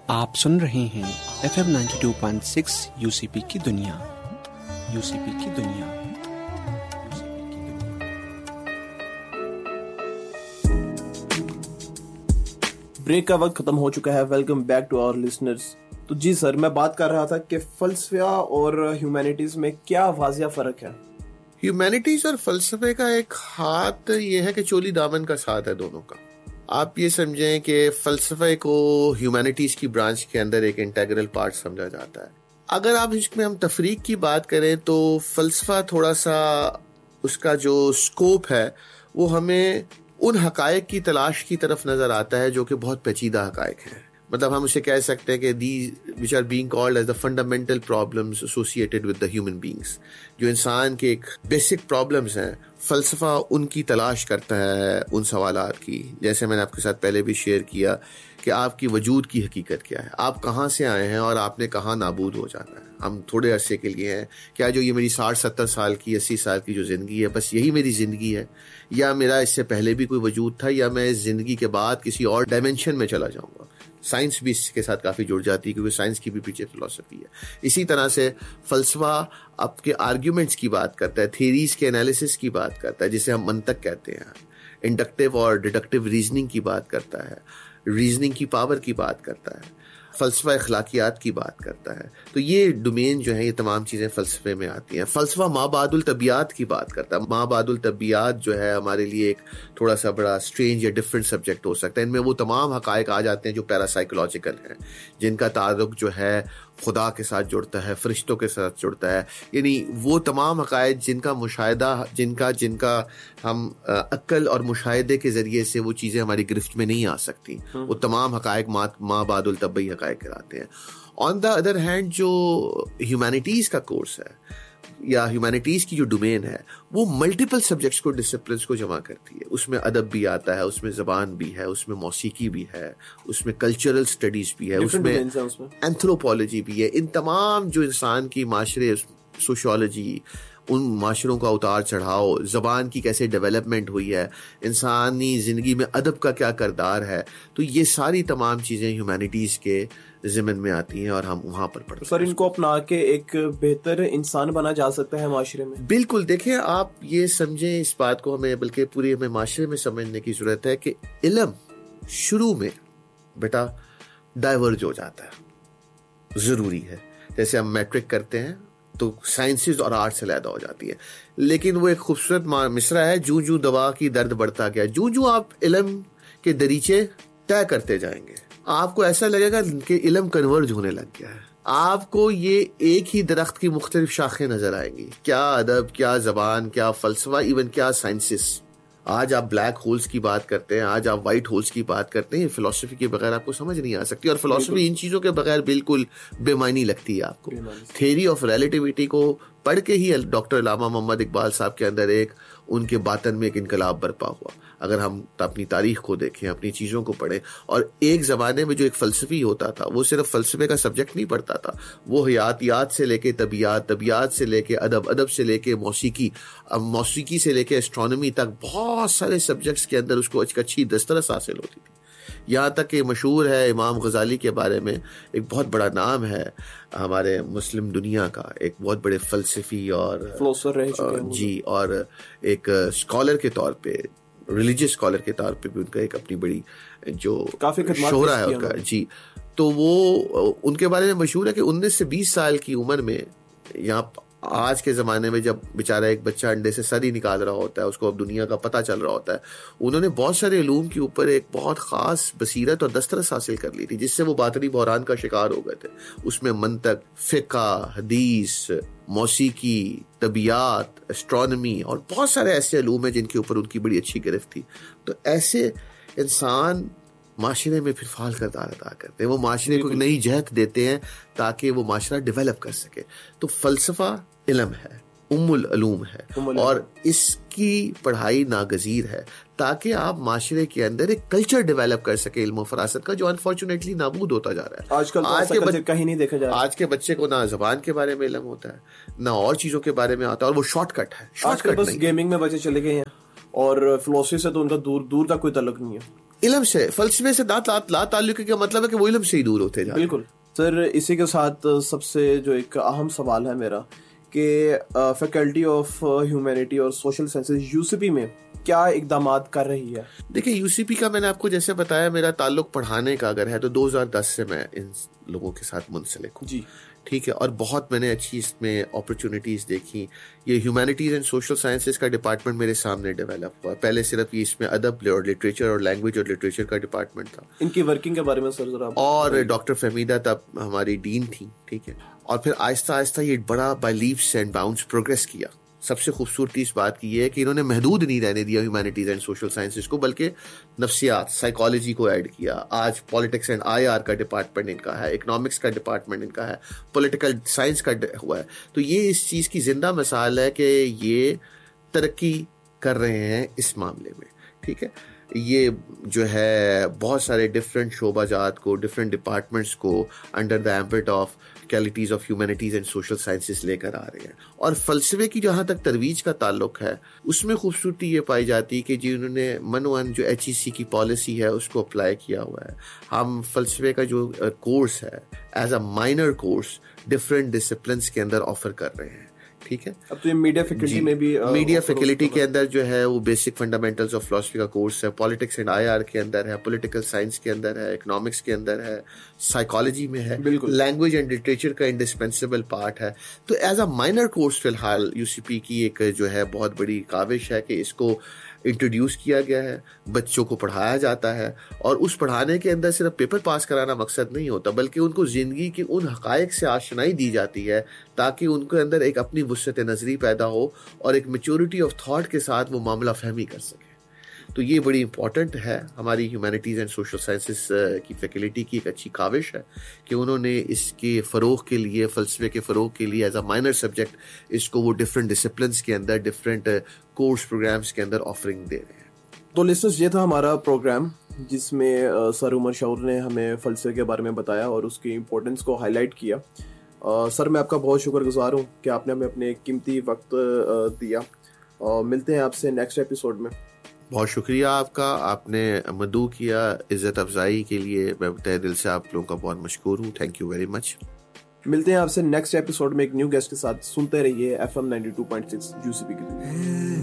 آپ سن رہے ہیں FM 92.6 UCP کی دنیا. UCP کی دنیا. بریک کا وقت ختم ہو چکا ہے. Welcome back to our listeners. تو جی سر، میں بات کر رہا تھا کہ فلسفہ اور ہیومینٹیز میں کیا واضح فرق ہے. ہیومینٹیز اور فلسفے کا ایک ہاتھ یہ ہے کہ چولی دامن کا ساتھ ہے دونوں کا. آپ یہ سمجھیں کہ فلسفے کو ہیومینٹیز کی برانچ کے اندر ایک انٹیگرل پارٹ سمجھا جاتا ہے. اگر آپ اس میں ہم تفریق کی بات کریں تو فلسفہ تھوڑا سا اس کا جو سکوپ ہے وہ ہمیں ان حقائق کی تلاش کی طرف نظر آتا ہے جو کہ بہت پیچیدہ حقائق ہیں. مطلب ہم اسے کہہ سکتے ہیں کہ these which are being called as the fundamental problems associated with the human beings. جو انسان کے ایک بیسک پرابلمز ہیں، فلسفہ ان کی تلاش کرتا ہے، ان سوالات کی. جیسے میں نے آپ کے ساتھ پہلے بھی شیئر کیا کہ آپ کی وجود کی حقیقت کیا ہے، آپ کہاں سے آئے ہیں اور آپ نے کہاں نابود ہو جانا ہے. ہم تھوڑے عرصے کے لیے ہیں، کیا جو یہ میری 60-70 سال کی 80 سال کی جو زندگی ہے بس یہی میری زندگی ہے، یا میرا اس سے پہلے بھی کوئی وجود تھا، یا میں اس زندگی کے بعد کسی اور ڈائمینشن میں چلا جاؤں گا. سائنس بھی اس کے ساتھ کافی جڑ جاتی ہے کیونکہ سائنس کی بھی پیچھے فلسفی ہے. اسی طرح سے فلسفہ آپ کے آرگیومنٹس کی بات کرتا ہے، تھیریز کے انالیسس کی بات کرتا ہے جسے ہم منطق کہتے ہیں، انڈکٹیو اور ڈیڈکٹیو ریزننگ کی بات کرتا ہے، ریزننگ کی پاور کی بات کرتا ہے، فلسفہ اخلاقیات کی بات کرتا ہے. تو یہ ڈومین جو ہے یہ تمام چیزیں فلسفے میں آتی ہیں. فلسفہ مابعد الطبیعات کی بات کرتا ہے. مابعد الطبیعات جو ہے ہمارے لیے ایک تھوڑا سا بڑا اسٹرینج یا ڈفرینٹ سبجیکٹ ہو سکتا ہے. ان میں وہ تمام حقائق آ جاتے ہیں جو پیراسائیکولوجیکل ہیں، جن کا تعلق جو ہے خدا کے ساتھ جڑتا ہے، فرشتوں کے ساتھ جڑتا ہے. یعنی وہ تمام حقائق جن کا مشاہدہ جن کا ہم عقل اور مشاہدے کے ذریعے سے وہ چیزیں ہماری گرفت میں نہیں آ سکتی، وہ تمام حقائق مابعد الطبی حقائق کراتے ہیں. آن دا ادر ہینڈ جو ہیومینٹیز کا کورس ہے یا ہیومینٹیز کی جو ڈومین ہے وہ ملٹیپل سبجیکٹس کو، ڈسپلنس کو جمع کرتی ہے. اس میں ادب بھی آتا ہے، اس میں زبان بھی ہے، اس میں موسیقی بھی ہے، اس میں کلچرل سٹڈیز بھی ہے، اس میں اینتھروپولوجی بھی ہے. ان تمام جو انسان کی معاشرے، سوشیولوجی، ان معاشروں کا اتار چڑھاؤ، زبان کی کیسے ڈیولپمنٹ ہوئی ہے، انسانی زندگی میں ادب کا کیا کردار ہے، تو یہ ساری تمام چیزیں ہیومینٹیز کے ضمن میں آتی ہیں اور ہم وہاں پر پڑھتے ہیں. سر، ان کو اپنا کے ایک بہتر انسان بنا جا سکتا ہے معاشرے میں. بالکل. دیکھیں، آپ یہ سمجھیں اس بات کو، ہمیں بلکہ پوری ہمیں معاشرے میں سمجھنے کی ضرورت ہے کہ علم شروع میں بیٹا ڈائیورج ہو جاتا ہے، ضروری ہے. جیسے ہم میٹرک کرتے ہیں تو سائنسز اور آرٹس علیحدہ ہو جاتی ہے، لیکن وہ ایک خوبصورت مصرع ہے، جوں جوں دوا کی درد بڑھتا گیا. جوں جوں آپ علم کے دریچے طے کرتے جائیں گے آپ کو ایسا لگے گا کہ علم کنورج ہونے لگ گیا ہے. آپ کو یہ ایک ہی درخت کی مختلف شاخیں نظر آئیں گی، کیا ادب، کیا زبان، کیا فلسفہ، ایون کیا سائنسز. آج آپ بلیک ہولز کی بات کرتے ہیں، آج آپ وائٹ ہولز کی بات کرتے ہیں، فلسفی کے بغیر آپ کو سمجھ نہیں آ سکتی. اور فلسفی ان چیزوں کے بغیر بالکل بے معنی لگتی ہے آپ کو. تھیوری آف ریلیٹیوٹی کو پڑھ کے ہی ڈاکٹر علامہ محمد اقبال صاحب کے اندر ایک ان کے باطن میں ایک انقلاب برپا ہوا. اگر ہم اپنی تاریخ کو دیکھیں، اپنی چیزوں کو پڑھیں، اور ایک زمانے میں جو ایک فلسفی ہوتا تھا وہ صرف فلسفے کا سبجیکٹ نہیں پڑھتا تھا، وہ حیاتیات سے لے کے طبیعت، طبیعت سے لے کے ادب، ادب سے لے کے موسیقی، موسیقی سے لے کے اسٹرانومی تک بہت سارے سبجیکٹس کے اندر اس کو اچھی دسترس حاصل ہوتی تھی. یہاں تک کہ مشہور ہے امام غزالی کے بارے میں، ایک بہت بڑا نام ہے ہمارے مسلم دنیا کا، ایک بہت بڑے فلسفی اور جی اور ایک اسکالر کے طور پہ، ریلیجیس اسکالر کے طور پہ بھی ان کا ایک اپنی بڑی جو شہرہ ہے ان کا. جی تو وہ ان کے بارے میں مشہور ہے کہ 19 سے 20 سال کی عمر میں، یہاں آج کے زمانے میں جب بیچارہ ایک بچہ انڈے سے سر ہی نکال رہا ہوتا ہے، اس کو اب دنیا کا پتہ چل رہا ہوتا ہے، انہوں نے بہت سارے علوم کے اوپر ایک بہت خاص بصیرت اور دسترس حاصل کر لی تھی جس سے وہ باطنی بحران کا شکار ہو گئے تھے. اس میں منطق، فقہ، حدیث، موسیقی، طبیعت، اسٹرانومی اور بہت سارے ایسے علوم ہیں جن کے اوپر ان کی بڑی اچھی گرفت تھی. تو ایسے انسان معاشرے میں پھر فعال کردار ادا کرتے ہیں، وہ معاشرے کو نئی جہت دیتے ہیں تاکہ وہ معاشرہ ڈیولپ کر سکے. تو فلسفہ علم ہے، العلوم ہے، اور اس کی پڑھائی ناگزیر ہے تاکہ آپ معاشرے کے اندر ایک کلچر ڈیولپ کر سکے علم و فراست کا، جو انفارچونیٹلی نابود ہوتا جا رہا ہے. آج کہیں نہیں دیکھا جا رہا. آج کے بچے کو نہ زبان کے بارے میں علم ہوتا ہے، نہ اور چیزوں کے بارے میں آتا ہے، اور وہ شارٹ کٹ ہے. آج کل بس گیمنگ میں بچے چلے گئے ہیں اور فلسفی سے تو ان کا دور کا کوئی تعلق نہیں ہے. علم سے فلسفے سے لا تعلق کا مطلب ہے کہ وہ علم سے ہی دور ہوتے جا رہے ہیں. بالکل سر. اسی کے ساتھ سب سے جو ایک اہم سوال ہے میرا کہ فیکلٹی آف ہیومینٹی اور سوشل سائنسز UCP میں کیا اقدامات کر رہی ہے؟ دیکھیں UCP کا میں نے آپ کو جیسے بتایا میرا تعلق پڑھانے کا اگر ہے تو 2010 سے میں ان لوگوں کے ساتھ منسلک ہوں جی ٹھیک ہے. اور بہت میں نے اچھی اس میں اپرچونیٹیز دیکھی. یہ ہیومینٹیز اینڈ سوشل سائنسز کا ڈپارٹمنٹ میرے سامنے ڈیولپ ہوا. پہلے صرف یہ اس میں ادب اور لٹریچر اور لینگویج اور لٹریچر کا ڈپارٹمنٹ تھا. ان کی ورکنگ کے بارے میں سر ذرا. اور ڈاکٹر فہمیدہ تب ہماری ڈین تھی ٹھیک ہے. اور پھر آہستہ آہستہ یہ بڑا by lapse and bounds progress کیا. سب سے خوبصورتی اس بات کی یہ ہے کہ انہوں نے محدود نہیں رہنے دیا ہیومینٹیز اینڈ سوشل سائنسز کو, بلکہ نفسیات سائیکالوجی کو ایڈ کیا. آج پالیٹکس اینڈ IR کا ڈپارٹمنٹ ان کا ہے, اکنامکس کا ڈپارٹمنٹ ان کا ہے, پولیٹیکل سائنس کا ہوا ہے. تو یہ اس چیز کی زندہ مثال ہے کہ یہ ترقی کر رہے ہیں اس معاملے میں ٹھیک ہے. یہ جو ہے بہت سارے ڈفرینٹ شعبہ جات کو, ڈفرینٹ ڈپارٹمنٹس کو under the ambit of faculties of humanities and social sciences لے کر آ رہے ہیں. اور فلسفے کی جہاں تک ترویج کا تعلق ہے اس میں خوبصورتی یہ پائی جاتی ہے کہ جی انہوں نے منوان جو HEC کی پالیسی ہے اس کو اپلائی کیا ہوا ہے. ہم فلسفے کا جو کورس ہے as a minor course different disciplines کے اندر آفر کر رہے ہیں ٹھیک ہے. اب تو یہ میڈیا فیکلٹی میں بھی میڈیا فیکلٹی کے اندر جو ہے وہ بیسک فنڈامنٹلز آف فلاسفی کا کورس ہے. پالیٹکس اینڈ IR کے اندر ہے, پولیٹیکل سائنس کے اندر ہے, اکنامکس کے اندر ہے, سائیکالوجی میں ہے, لینگویج اینڈ لٹریچر کا انڈسپینسیبل پارٹ ہے. تو ایز اے مائنر کورس فی الحال UCP کی ایک جو ہے بہت بڑی کاوش ہے کہ اس کو انٹروڈیوس کیا گیا ہے, بچوں کو پڑھایا جاتا ہے. اور اس پڑھانے کے اندر صرف پیپر پاس کرانا مقصد نہیں ہوتا, بلکہ ان کو زندگی کی ان حقائق سے آشنائی دی جاتی ہے تاکہ ان کے اندر ایک اپنی وسعت نظری پیدا ہو اور ایک میچورٹی آف تھاٹ کے ساتھ وہ معاملہ فہمی کر سکے. تو یہ بڑی امپورٹنٹ ہے. ہماری ہیومینٹیز اینڈ سوشل سائنسز کی فیکلٹی کی ایک اچھی کاوش ہے کہ انہوں نے اس کے فروغ کے لیے, فلسفے کے فروغ کے لیے ایز اے مائنر سبجیکٹ اس کو وہ ڈفرینٹ ڈسپلنس کے اندر, ڈفرینٹ کورس پروگرامز کے اندر آفرنگ دے رہے ہیں. تو لسنرز یہ تھا ہمارا پروگرام جس میں سر عمر شعور نے ہمیں فلسفے کے بارے میں بتایا اور اس کی امپورٹنس کو ہائی لائٹ کیا. سر میں آپ کا بہت شکر گزار ہوں کہ آپ نے ہمیں اپنے قیمتی وقت دیا. ملتے ہیں آپ سے نیکسٹ ایپیسوڈ میں. بہت شکریہ آپ کا, آپ نے مدعو کیا عزت افزائی کے لیے. میں تہ دل سے آپ لوگوں کا بہت مشکور ہوں. Thank you very much. ملتے ہیں آپ سے نیکسٹ ایپیسوڈ میں ایک نیو گیسٹ کے ساتھ. سنتے رہیے FM 92.6 UCP کی.